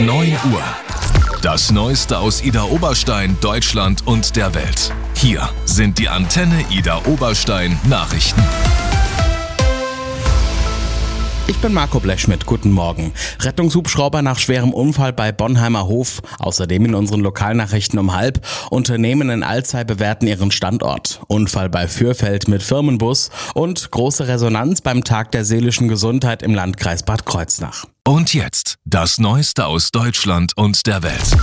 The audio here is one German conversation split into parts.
9 Uhr. Das Neueste aus Idar-Oberstein, Deutschland und der Welt. Hier sind die Antenne Idar-Oberstein Nachrichten. Ich bin Marco Blechschmidt, guten Morgen. Rettungshubschrauber nach schwerem Unfall bei Bonheimer Hof. Außerdem in unseren Lokalnachrichten um 12:30. Unternehmen in Alzey bewerten ihren Standort. Unfall bei Fürfeld mit Firmenbus und große Resonanz beim Tag der seelischen Gesundheit im Landkreis Bad Kreuznach. Und jetzt das Neueste aus Deutschland und der Welt.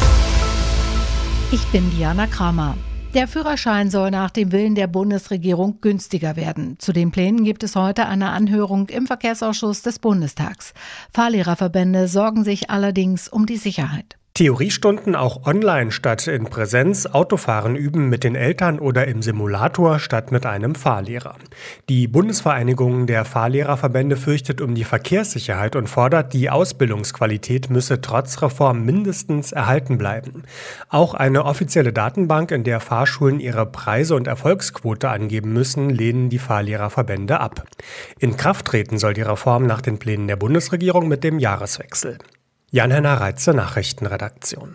Ich bin Diana Kramer. Der Führerschein soll nach dem Willen der Bundesregierung günstiger werden. Zu den Plänen gibt es heute eine Anhörung im Verkehrsausschuss des Bundestags. Fahrlehrerverbände sorgen sich allerdings um die Sicherheit. Theoriestunden auch online statt in Präsenz, Autofahren üben mit den Eltern oder im Simulator statt mit einem Fahrlehrer. Die Bundesvereinigung der Fahrlehrerverbände fürchtet um die Verkehrssicherheit und fordert, die Ausbildungsqualität müsse trotz Reform mindestens erhalten bleiben. Auch eine offizielle Datenbank, in der Fahrschulen ihre Preise und Erfolgsquote angeben müssen, lehnen die Fahrlehrerverbände ab. In Kraft treten soll die Reform nach den Plänen der Bundesregierung mit dem Jahreswechsel. Jan-Henner Reitze, Nachrichtenredaktion.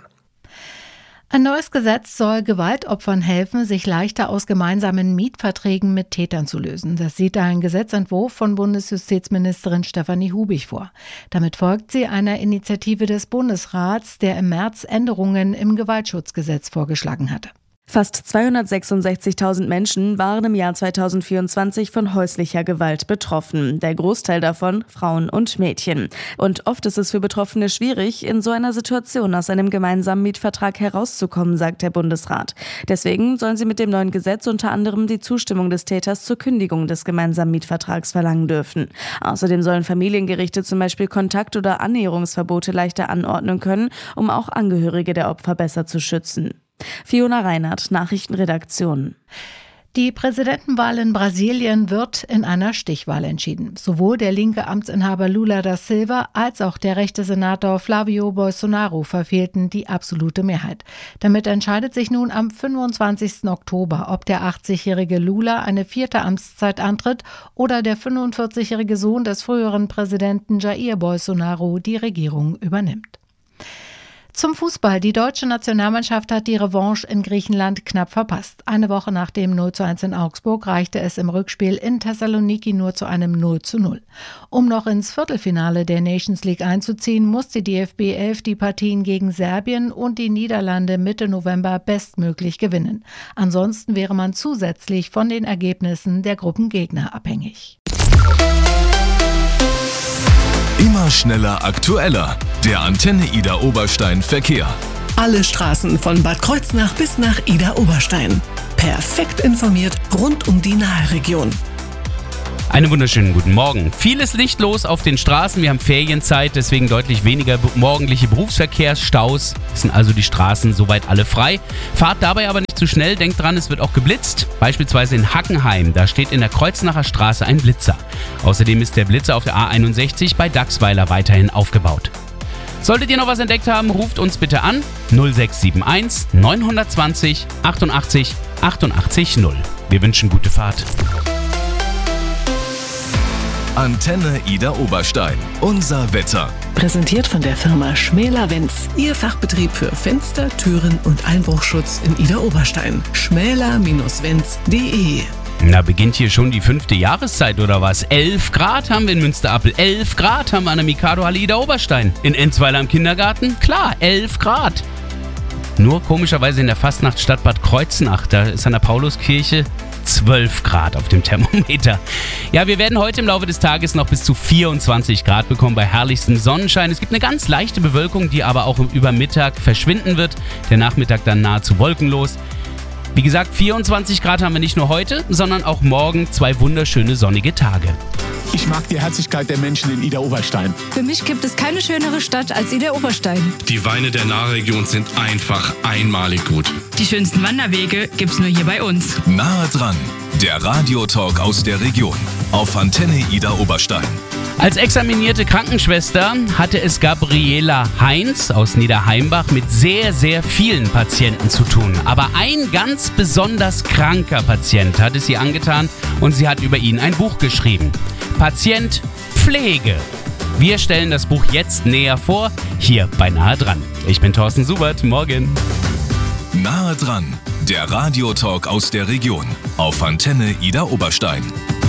Ein neues Gesetz soll Gewaltopfern helfen, sich leichter aus gemeinsamen Mietverträgen mit Tätern zu lösen. Das sieht ein Gesetzentwurf von Bundesjustizministerin Stefanie Hubig vor. Damit folgt sie einer Initiative des Bundesrats, der im März Änderungen im Gewaltschutzgesetz vorgeschlagen hatte. Fast 266.000 Menschen waren im Jahr 2024 von häuslicher Gewalt betroffen. Der Großteil davon Frauen und Mädchen. Und oft ist es für Betroffene schwierig, in so einer Situation aus einem gemeinsamen Mietvertrag herauszukommen, sagt der Bundesrat. Deswegen sollen sie mit dem neuen Gesetz unter anderem die Zustimmung des Täters zur Kündigung des gemeinsamen Mietvertrags verlangen dürfen. Außerdem sollen Familiengerichte zum Beispiel Kontakt- oder Annäherungsverbote leichter anordnen können, um auch Angehörige der Opfer besser zu schützen. Fiona Reinhardt, Nachrichtenredaktion. Die Präsidentenwahl in Brasilien wird in einer Stichwahl entschieden. Sowohl der linke Amtsinhaber Lula da Silva als auch der rechte Senator Flavio Bolsonaro verfehlten die absolute Mehrheit. Damit entscheidet sich nun am 25. Oktober, ob der 80-jährige Lula eine 4. Amtszeit antritt oder der 45-jährige Sohn des früheren Präsidenten Jair Bolsonaro die Regierung übernimmt. Zum Fußball. Die deutsche Nationalmannschaft hat die Revanche in Griechenland knapp verpasst. Eine Woche nach dem 0:1 in Augsburg reichte es im Rückspiel in Thessaloniki nur zu einem 0:0. Um noch ins Viertelfinale der Nations League einzuziehen, muss die DFB 11 die Partien gegen Serbien und die Niederlande Mitte November bestmöglich gewinnen. Ansonsten wäre man zusätzlich von den Ergebnissen der Gruppengegner abhängig. Immer schneller, aktueller. Der Antenne Idar-Oberstein Verkehr. Alle Straßen von Bad Kreuznach bis nach Idar-Oberstein. Perfekt informiert rund um die Nahregion. Einen wunderschönen guten Morgen. Vieles Licht los auf den Straßen. Wir haben Ferienzeit, deswegen deutlich weniger morgendliche Berufsverkehrsstaus. Es sind also die Straßen soweit alle frei. Fahrt dabei aber nicht zu schnell. Denkt dran, es wird auch geblitzt. Beispielsweise in Hackenheim. Da steht in der Kreuznacher Straße ein Blitzer. Außerdem ist der Blitzer auf der A61 bei Dachsweiler weiterhin aufgebaut. Solltet ihr noch was entdeckt haben, ruft uns bitte an 0671 920 88 88 0. Wir wünschen gute Fahrt. Antenne Idar-Oberstein. Unser Wetter. Präsentiert von der Firma Schmäler-Wenz. Ihr Fachbetrieb für Fenster, Türen und Einbruchschutz in Idar-Oberstein. schmäler-wenz.de. Na, beginnt hier schon die 5. Jahreszeit oder was? 11 Grad haben wir in Münsterappel. 11 Grad haben wir an der Mikado-Halle Idar-Oberstein. In Enzweiler am Kindergarten? Klar, 11 Grad. Nur komischerweise in der Fastnachtsstadt Bad Kreuznach. Da ist an der Pauluskirche 12 Grad auf dem Thermometer. Ja, wir werden heute im Laufe des Tages noch bis zu 24 Grad bekommen bei herrlichstem Sonnenschein. Es gibt eine ganz leichte Bewölkung, die aber auch über Mittag verschwinden wird. Der Nachmittag dann nahezu wolkenlos. Wie gesagt, 24 Grad haben wir nicht nur heute, sondern auch morgen 2 wunderschöne sonnige Tage. Ich mag die Herzlichkeit der Menschen in Idar-Oberstein. Für mich gibt es keine schönere Stadt als Idar-Oberstein. Die Weine der Nahregion sind einfach einmalig gut. Die schönsten Wanderwege gibt's nur hier bei uns. Nahe dran, der Radiotalk aus der Region auf Antenne Idar-Oberstein. Als examinierte Krankenschwester hatte es Gabriela Heinz aus Niederheimbach mit sehr, sehr vielen Patienten zu tun. Aber ein ganz besonders kranker Patient hat es ihr angetan und sie hat über ihn ein Buch geschrieben. Patient Pflege. Wir stellen das Buch jetzt näher vor, hier bei Nahe dran. Ich bin Thorsten Subert, morgen. Nahe dran, der Radiotalk aus der Region auf Antenne Idar Oberstein.